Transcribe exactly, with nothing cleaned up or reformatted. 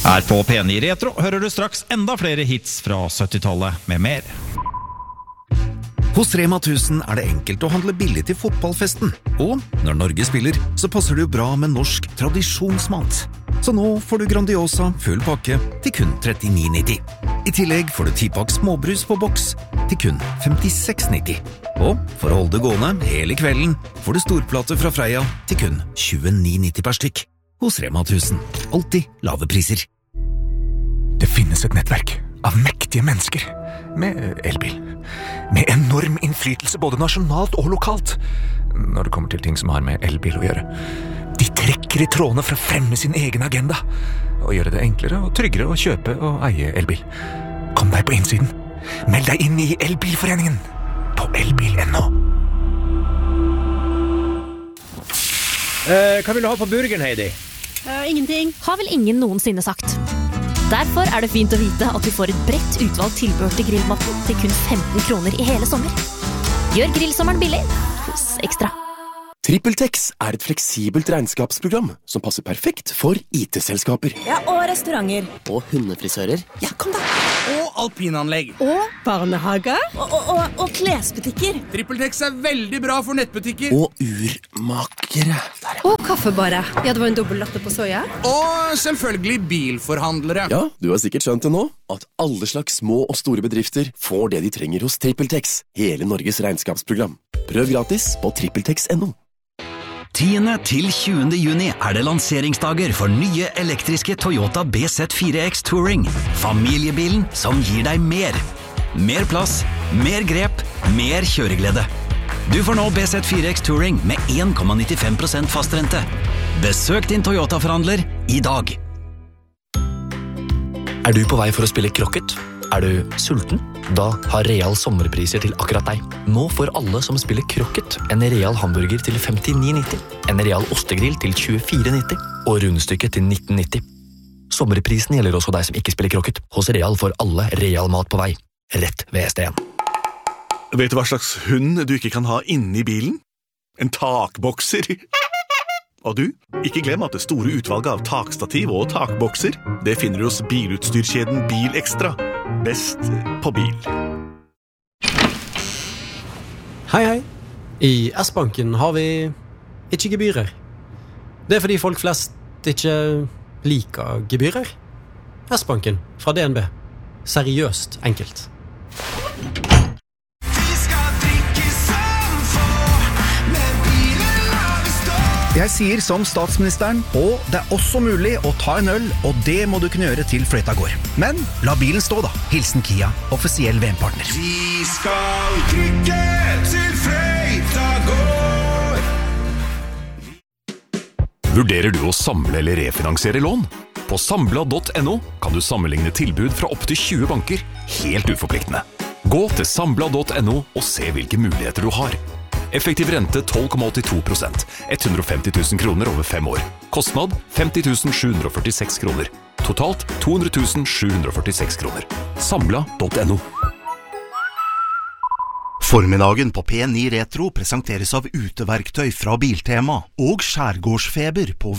Her på P ni Retro hører du straks enda flere hits fra syttitallet med mer. Hos Rema tusen er det enkelt å handle billig til fotballfesten. Og når Norge spiller, så passer det jo bra med norsk tradisjonsmat. Så nå får du Grandiosa full pakke til kun trettini nitti. I tillegg får du ti-pakk småbrus på boks til kun femtiseks nitti. Og for å holde det gående hele kvelden, får du storplate fra Freia til kun tjueni nitti per stykk. Hos Rema tusen. Alltid lave priser. Det finnes et nettverk av mektige mennesker med elbil. Med enorm innflytelse både nasjonalt og lokalt når det kommer til ting som har med elbil å gjøre. De trekker i trådene for å fremme sin egen agenda og gjøre det enklere og tryggere å kjøpe og eie elbil. Kom deg på innsiden. Meld deg inn i Elbilforeningen på elbil punktum no. Uh, hva vil du ha på burgeren, Heidi? Uh, ingenting. Har vel ingen noensinne sagt. Derfor er det fint å vite at du får et bredt utvalgt tilbehør til grillmaten til kun femten kroner i hele sommer. Gjør grillsommeren billig hos Ekstra. TrippelTex er et fleksibelt regnskapsprogram som passer perfekt for I T-selskaper. Ja, og restauranter. Og hundefrisører. Ja, kom da! Og alpinanlegg. Og barnehager. Og, og, og, og klesbutikker. TrippelTex er veldig bra for nettbutikker. Og urmakere. Der, ja. Og kaffebarer. Ja, det var en dobbelt latte på soja. Og selvfølgelig bilforhandlere. Ja, du har sikkert skjønt det nå, at alle slags små og store bedrifter får det de trenger hos TrippelTex. Hele Norges regnskapsprogram. Prøv gratis på trippeltex punktum no. tiende til tjuende juni er det lanseringsdager for nye elektriske Toyota B Z fire X Touring. Familiebilen som gir deg mer. Mer plass, mer grep, mer kjøreglede. Du får nå B Z fire X Touring med en komma nittifem prosent fastrente. Besøk din Toyota-forhandler i dag. Er du på vei for å spille krokket? Er du sulten? Da har Real sommerpriser til akkurat deg. Nå får alle som spiller krokket en Real hamburger til femtini nitti, en Real ostegrill til tjuefire nitti og rundstykket til nitten nitti. Sommerprisen gjelder også deg som ikke spiller krokket. Hos Real får alle Real mat på vei. Rett ved S D en. Vet du hva slags hund du ikke kan ha inne i bilen? En takbokser. Og du, ikke glem at det store utvalget av takstativ og takbokser, det finner du hos bilutstyrkjeden Bil Extra. Best på bil. Hei, hei. I S-banken har vi ikke gebyrer. Det er fordi folk flest ikke liker gebyrer. S-banken fra D N B. Seriøst enkelt. Jeg sier som statsministeren, og det er også mulig å ta en øl, og det må du kunne gjøre til fløyta går. Men la bilen stå da. Hilsen Kia, offisiell V M-partner. Vi skal krykke til fløyta går. Vurderer du å samle eller refinansiere lån? På samla punktum no kan du sammenligne tilbud fra opp til tjue banker, helt uforpliktende. Gå til samla punktum no og se hvilke muligheter du har. Effektiv rente tolv komma åttito prosent, hundre og femti tusen kroner over fem år. Kostnad femti tusen sju hundre og førtiseks kroner. Totalt to hundre tusen sju hundre og førtiseks kroner. Samla punktum no. Formiddagen på P ni Retro presenteres av uteverktøy fra Biltema og skjærgårdsfeber på